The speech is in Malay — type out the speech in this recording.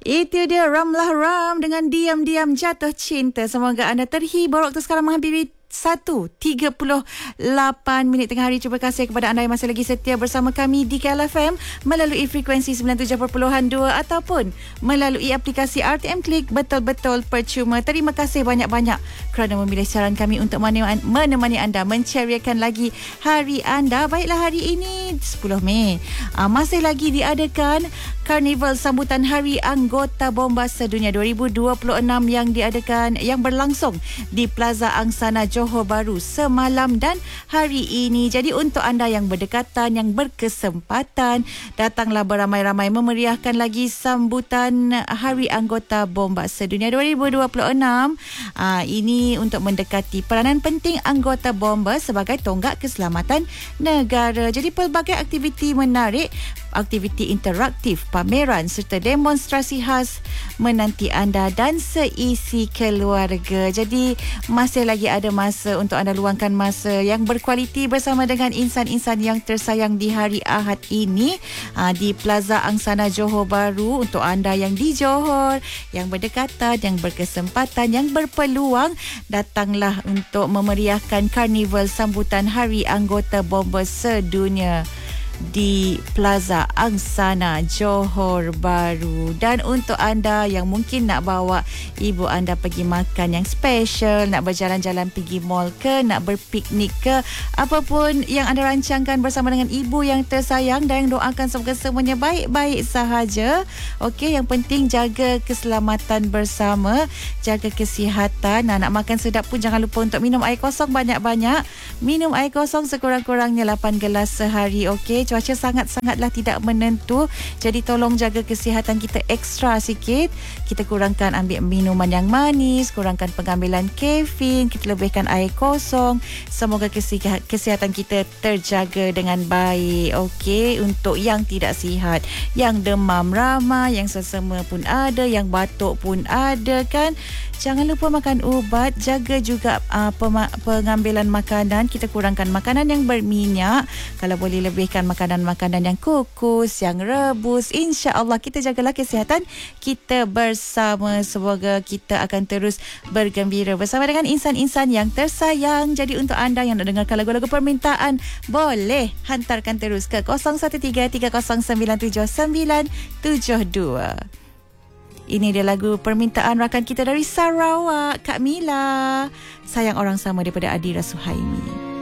Itu dia Ramlah Ram dengan Diam-Diam Jatuh Cinta. Semoga anda terhibur waktu sekarang menghadiri 1:38 tengah hari. Terima kasih kepada anda yang masih lagi setia bersama kami di KLFM melalui frekuensi 97.2 ataupun melalui aplikasi RTM Klik. Betul-betul percuma. Terima kasih banyak-banyak kerana memilih siaran kami untuk menemani anda, menceriakan lagi hari anda. Baiklah, hari ini 10 Mei masih lagi diadakan Karnival sambutan Hari Anggota Bomba Sedunia 2026 yang berlangsung di Plaza Angsana Johor Bahru semalam dan hari ini. Jadi untuk anda yang berdekatan, yang berkesempatan, datanglah beramai-ramai memeriahkan lagi sambutan Hari Anggota Bomba Sedunia 2026. Ini untuk mendekati peranan penting anggota bomba sebagai tonggak keselamatan negara. Jadi pelbagai aktiviti menarik, aktiviti interaktif, pameran serta demonstrasi khas menanti anda dan seisi keluarga. Jadi masih lagi ada masa untuk anda luangkan masa yang berkualiti bersama dengan insan-insan yang tersayang di hari Ahad ini di Plaza Angsana Johor Bahru. Untuk anda yang di Johor, yang berdekatan, yang berkesempatan, yang berpeluang, datanglah untuk memeriahkan Karnival sambutan Hari Anggota Bomba Sedunia di Plaza Angsana Johor Bahru. Dan untuk anda yang mungkin nak bawa ibu anda pergi makan yang special, nak berjalan-jalan pergi mall ke, nak berpiknik ke, apapun yang anda rancangkan bersama dengan ibu yang tersayang, dan doakan semoga semuanya baik-baik sahaja. Okey, yang penting jaga keselamatan bersama, jaga kesihatan. Nak makan sedap pun jangan lupa untuk minum air kosong banyak-banyak. Minum air kosong sekurang-kurangnya 8 gelas sehari. Okey, cuaca sangat-sangatlah tidak menentu, jadi tolong jaga kesihatan kita ekstra sikit. Kita kurangkan ambil minuman yang manis, kurangkan pengambilan kafein, kita lebihkan air kosong. Semoga kesihatan kita terjaga dengan baik. Okey, untuk yang tidak sihat, yang demam ramai, yang sesama pun ada, yang batuk pun ada kan. Jangan lupa makan ubat, jaga juga pengambilan makanan. Kita kurangkan makanan yang berminyak, kalau boleh lebihkan makanan-makanan yang kukus, yang rebus. InsyaAllah kita jagalah kesihatan kita bersama. Semoga kita akan terus bergembira bersama dengan insan-insan yang tersayang. Jadi untuk anda yang nak dengarkan lagu-lagu permintaan, boleh hantarkan terus ke 0133097972. Ini dia lagu permintaan rakan kita dari Sarawak, Kak Mila. Sayang Orang Sama daripada Adira Suhaimi.